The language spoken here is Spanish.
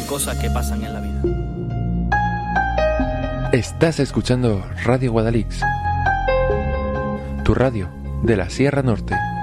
cosas que pasan en la vida. Estás escuchando Radio Guadalix, tu radio de la Sierra Norte.